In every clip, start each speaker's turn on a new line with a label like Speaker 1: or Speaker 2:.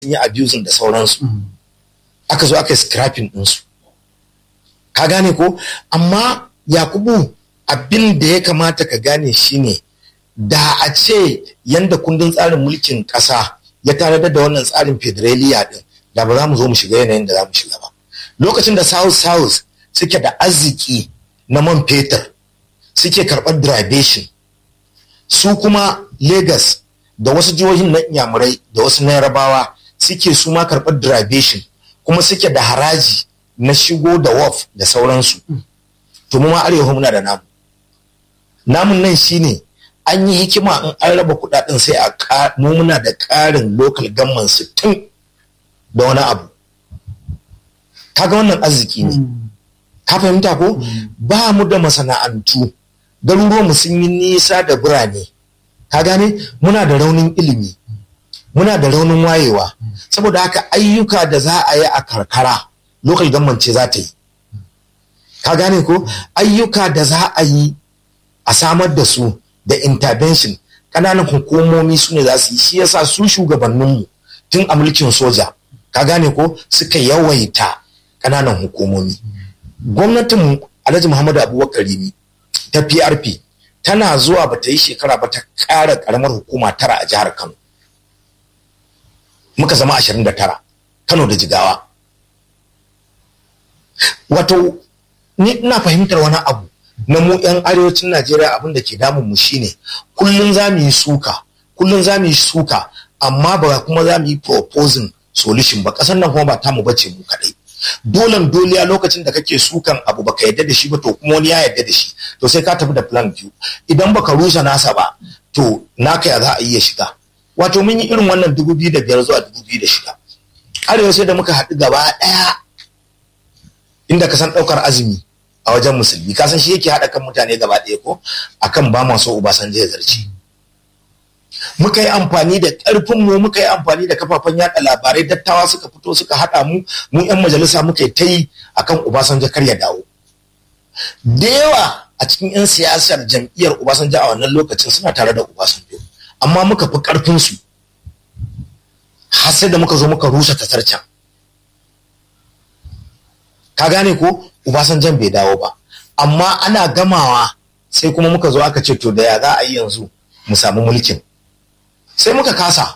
Speaker 1: yi abusing da sauransu aka zo aka yi scrapping ɗinsu, ka gane ko? Amma Yakubu, abin da ya kamata ka gane shine da a ce yanda kundin tsarin mulkin ƙasa ya tanadar da wannan tsarin federaliya din, da ba za mu zo mu shiga yanayin da za mu shiga ba. Lokacin da south suke da arziki na man fetur, suke karɓar derivation, su kuma Lagos da wasu jihohin na Inyamurai da wasu na Yarabawa suke su ma karɓar derivation, kuma suke da haraji na shigo da WAF da sauransu. To mu ma arewa muna da namun nan shine an yi hikima in an raba kudaden sai mu muna da ƙarin local government 60 da wani abu. Kaga wannan arziki ne, ka fahimta ko? Ba mu da masana'antu, garuruwanmu sun yi nisa da birane, ka gane? Muna da raunin ilimi, muna da raunin wayewa, saboda haka ayyuka da za a yi a karkara local government ce za ta yi, ka gane ko? Ayyuka da za a yi a samar da su da intervention ƙananan hukumomi su ne za su yi. Shi yasa su shugabanninmu tun a mulkin soja, ka gane ko, suka yawaita ƙananan hukumomi. Gwamnatin Alhaji Muhammadu Abubakar Rimi ta PRP tana zuwa ba ta yi shekara ba ta ƙara ƙaramar hukuma 9 a jihar Kano, muka zama 29, Kano da Jigawa. Wato ni ina fahimtar wani abu na mu 'yan arewacin Najeriya, abin da ke damun mu shine kullum za mu yi suka, amma ba kuma za mu yi proposing solution ba. Ƙasar nan kuma ba ta mu bace mu kadai. Doliya lokacin da kake sukan abu baka yadda da shi ba, to kuma wani ya yadda da shi, to sai ka tafi da plan biyu. Idan baka rusa nasa ba, to naka ya za a iya shiga. Wato mun yi irin wannan 2005 zuwa 2006. Arewa sai da muka haɗu gaba ɗaya, inda ka san ɗaukar azumi a wajen musulmi, ka san shi yake haɗa kan mutane gaba ɗaya ko, akan ba masu Obasanjo ya zarci. Muka yi amfani da ƙarfinmu, muka yi amfani da kafafen yaɗa labarai, dattawa suka fito suka haɗa mu 'yan majalisa muka yi ta yi akan Obasanjo kar ya dawo. Da yawa a cikin 'yan siyasar jam'iyyar Obasanjo a wannan lokacin suna tare da Obasanjo, amma muka fi ƙarfinsu har sai da muka zo muka rusa tasarcan. Ka gane ko? Obasanjan bai dawo ba, amma ana gamawa sai kuma muka zo aka ce to da ya za a yi yanzu mu samu mulkin, sai muka kasa.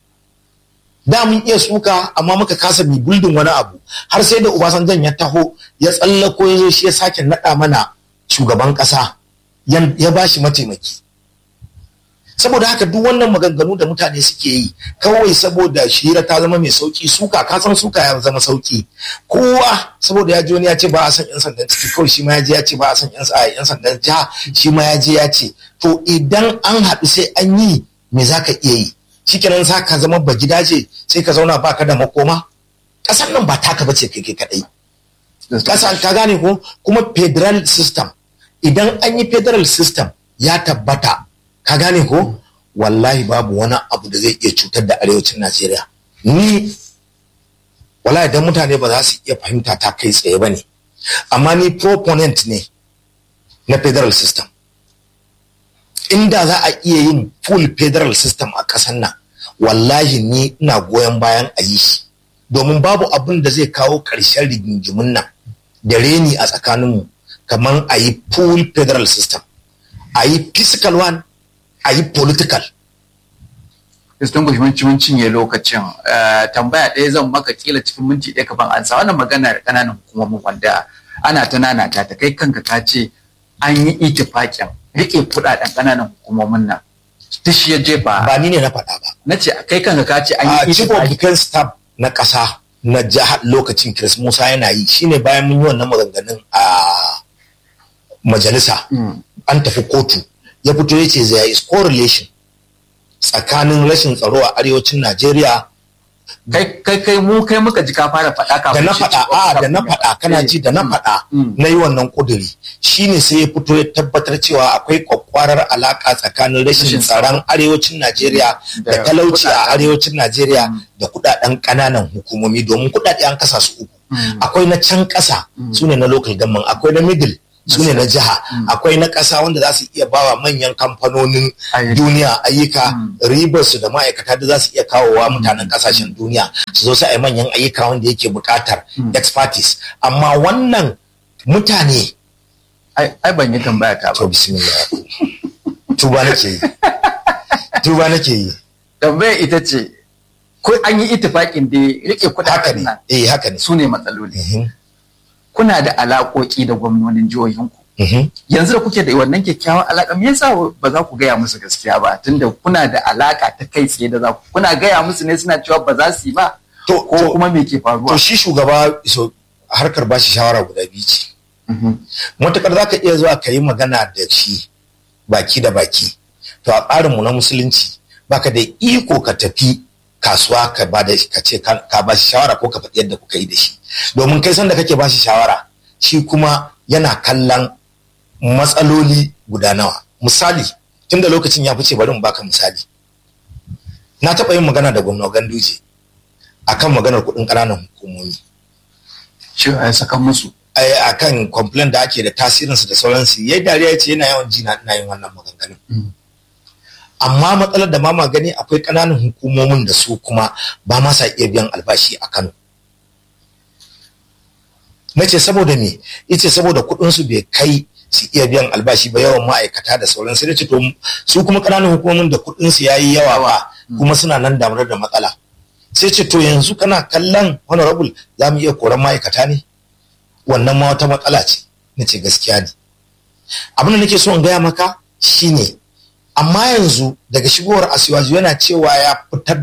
Speaker 1: Da mun iya suka, amma muka kasa bi buldin wani abu, har sai da Obasanjan ya taho ya tsallako ya zo shi ya sake naɗa mana shugaban ƙasa, ya ba shi mataimaki. Saboda haka duk wannan maganganu da mutane suke yi kawai saboda shira ta zama mai sauki, suka ka san suka ya zama sauki. Kowa saboda ya ji wani ya ce ba a san 'yan sandan ciki, kawai shi ma ya je ya ce ba a san 'yan sandan jiha, shi ma ya je ya ce. To idan an haɗu sai an yi, me za ka iya yi? Shikenan za ka zama ba gidaje sai ka zauna ba ka da makoma? Ƙasar nan ba taka ba ce kai kaɗai. Ƙasa ka gane ko? Kuma federal system, idan an yi federal system ya tabbata, ka gane ko, wallahi babu wani abu da zai iya cutar da arewacin Najeriya. Ni wallahi dan mutane ba za su iya fahimta ta kai tsaye ba ne, amma ni proponent ne na federal system. Inda za a iya yin full federal system a ƙasar nan, wallahi ni ina goyon bayan a yi shi, domin babu abin da zai kawo ƙarshen rigingimun nan da reni a tsakaninmu kamar a yi full federal system, a yi fiscal one, a yi political.
Speaker 2: Distinguish mun cinye lokacin. Tambaya ɗaya zan maka kila cikin minti ɗaya kafin ansa wannan maganar ƙananan hukumomin wanda ana ta nanata ta, kai kanka ka ce an yi itifaƙin rike kuɗaɗen ƙananan hukumomin nan. Ta shi ya jefa.
Speaker 1: Ba ni ne na faɗa ba.
Speaker 2: Na ce kai kanka ka ce an yi
Speaker 1: itifaƙin. Chief of Defense Staff na ƙasa na jihar lokacin Chris Musa yana yi, shine bayan mun yi wannan maganganun a majalisa. An tafi kotu. Ya fito ya ce there is correlation tsakanin rashin tsaro a arewacin Najeriya.
Speaker 2: Kai muka ji ka fara faɗa kafin
Speaker 1: da na faɗa kana ji da na faɗa na yi wannan ƙuduri, shine sai ya fito ya tabbatar cewa akwai kwakwarar alaƙa tsakanin rashin tsaron arewacin Najeriya da talauci a arewacin Najeriya da kuɗaɗen ƙananan hukumomi, domin kuɗaɗe an kasa su uku. Akwai na can ƙasa su ne na local government, akwai na middle su ne na jiha. Akwai na ƙasa wanda za su iya bawa manyan kamfanonin duniya ayyuka, ribarsu da ma'aikata da za su iya kawowa mutanen ƙasashen duniya su zo su yi manyan ayyuka wanda yake buƙatar expertise. Amma wannan mutane
Speaker 2: ai ban yi tambaya ta ba.
Speaker 1: To bismillah. Tuba nake yi.
Speaker 2: Tambaya ita ce, ko an yi itifakin da rike kudaden nan.
Speaker 1: Haka ne.
Speaker 2: Su ne matsaloli. Kuna da alaƙoƙi da gwamnonin jihohinku. Yanzu da kuke da wannan kyakkyawan alaƙa, me yasa ba za ku gaya musu gaskiya ba? Tunda kuna da alaƙa ta kai tsaye da za ku. Kuna gaya musu ne suna cewa ba za su yi ba? Ko kuma me ke faruwa? To
Speaker 1: shi shugaba harkar ba shi shawara guda biyu ce. Matuƙar za ka iya zuwa ka yi magana da shi baki da baki. To a tsarinmu na musulunci baka da iko ka tafi kasuwa ka ce ka ba shi shawara ko ka faɗi yadda kuka yi da shi. Domin kai sanda kake ba shi shawara, shi kuma yana kallon matsaloli guda nawa. Misali, tun da lokacin ya fice bari mu baka misali. Na taɓa yin magana da gwamna Ganduje akan maganar kuɗin ƙananan hukumomi.
Speaker 2: Cewa ya saka musu.
Speaker 1: A kan complaint da ake da tasirinsu da sauransu, yayi dariya ya ce yana yawan ji ina yin wannan maganganun. Amma matsalar da ma gani akwai ƙananan hukumomin da su kuma ba ma sa iya biyan albashi a Kano. Nace saboda me? Yace saboda kuɗin su bai kai su iya biyan albashi ba, yawan ma'aikata da sauransu. Sai nace to su kuma ƙananan hukumomin da kuɗin su yayi yawa ba kuma suna nan damar da matsala. Sai ce to yanzu kana kallon honorable za mu iya koran ma'aikata ne? Wannan ma wata matsala ce. Nace gaskiya ne. Abin da nake so in gaya maka shine, amma yanzu daga shigowar Asiwaju yana cewa ya fitar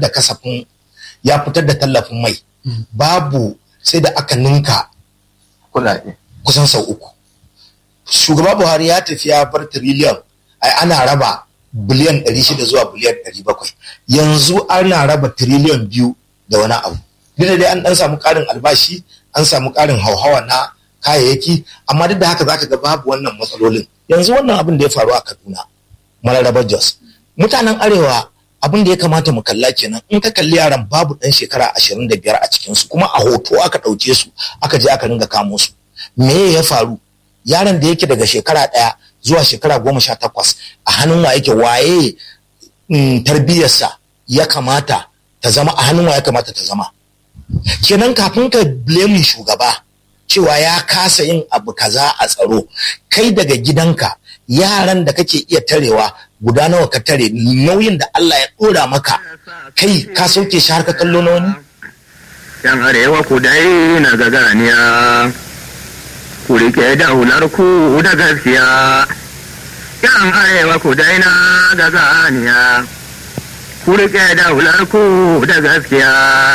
Speaker 1: da tallafin mai. Babu, sai da aka ninka
Speaker 2: kuɗaɗe
Speaker 1: kusan sau 3. Shugaba Buhari ya tafi ya bar tiriliyan, ana raba biliyan 600 zuwa biliyan 700. Yanzu ana raba tiriliyan 2 da wani abu. Duk da dai an dan samu ƙarin albashi, an samu ƙarin hauhawa na kayayyaki, amma duk da haka zaka ga babu wannan matsalolin. Yanzu wannan abin da ya faru a Kaduna, Mararaba Jos, mutanen Arewa abin da ya kamata mu kalla kenan. In ka kalli yaran, babu ɗan shekara 25 a cikinsu, kuma a hoto aka ɗauke su aka je aka ringa kamo su. Me ya faru? Yaron da yake daga shekara 1 zuwa shekara 18 a hannun wa yake, waye tarbiyyarsa ya kamata ta zama, a hannun wa ya kamata ta zama? Kenan kafin ka blame shugaba cewa ya kasa yin abu kaza a tsaro, kai daga gidanka yaran da kake iya tarewa guda nawa ka tare? Nauyin da Allah ya dora maka, kai ka sauke shi har ka kallo na wani?
Speaker 3: Yan Arewa ku dai na gaganiya, ku rike da hular ku da gaskiya. Yan Arewa ku dai na gaganiya, ku rike da hular ku da gaskiya.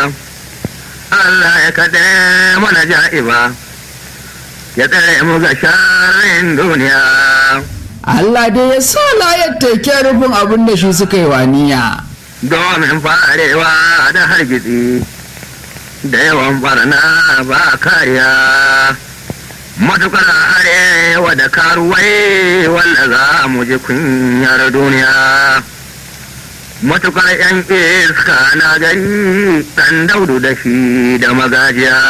Speaker 3: Allah ya kaɗe mana ja'iba, ya tsare mu ga sharrin duniya.
Speaker 4: Allah dai ya sa layar take rufin abin da shi suka yi waniya.
Speaker 3: Domin farewa da hargitsi da yawan barna ba kariya. Matukar arewa da karuwai wanda za mu ji kunyar duniya. Matukar yan iska na gari ɗan daudu da shi da magajiya.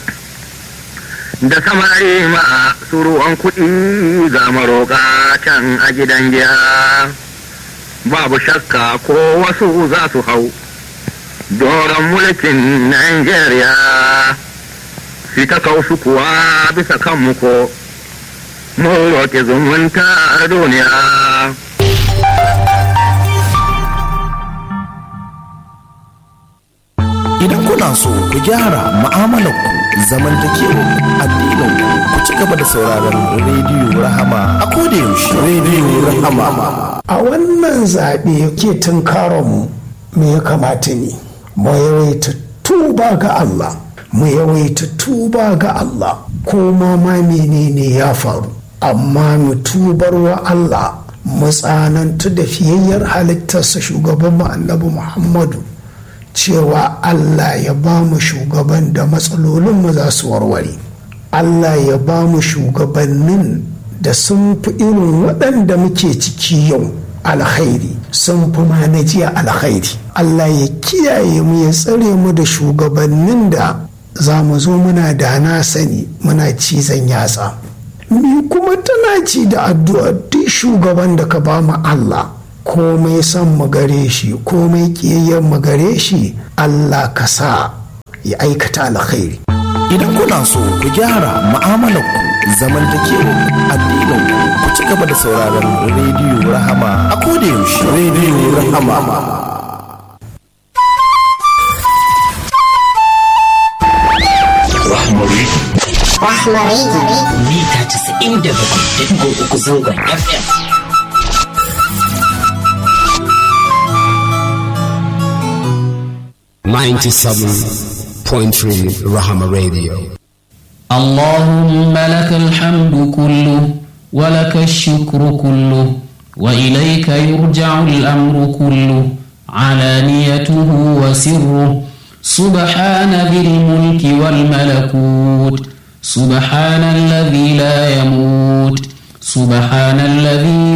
Speaker 3: Da samari masu ruwan kuɗi ga maroƙa can a gidan giya. Babu shakka ko wasu za su hau doron mulkin Najeriya. Fita kausu kuwa bisa kanmu ko mun roƙi zumunta duniya.
Speaker 5: Idan kuna so ku gyara mu'amalarku, zamantakewar addininku, ku ci gaba da sauraron rediyo Rahama a kodayaushe. Rediyo Rahama.
Speaker 6: A wannan zaɓe ke tunkaronmu, me ya kamata ne? Mu yawaita tuba ga Allah. Mu yawaita tuba ga Allah. Ko ma menene ya faru. Amma mu tubar wa Allah, mu tsanantu da fiyayyar halittarsa shugabanmu Annabi Muhammadu. Cewa Allah ya ba mu shugaban da matsalolinmu za su warware. Allah ya ba mu shugabannin da sun fi irin waɗanda muke ciki yau alkhairi, sun fi ma na jiya alkhairi. Allah ya kiyaye mu, ya tsare mu da shugabannin da za mu zo muna da na sani muna cizon yatsa. ni kuma tana ci da addu'a duk shugaban da ka ba mu Allah komai san mu gare shi komai kiyayyen mu gare shi Allah ka sa ya aikata alkhairi.
Speaker 5: Idan kuna so ku gyara mu'amalarku zamantakewa addinin ku ci gaba da sauraron rediyo Rahama a koda yaushe. Rediyo Rahama.
Speaker 7: Rahmari mita 97.3 zangon FM. Rahama Radio.
Speaker 8: اللهم لك الحمد كله ولك الشكر كله وإليك يرجع الأمر كله علانيته وسره سبحان ذي الملك والملكوت سبحان الذي لا يموت سبحان الذي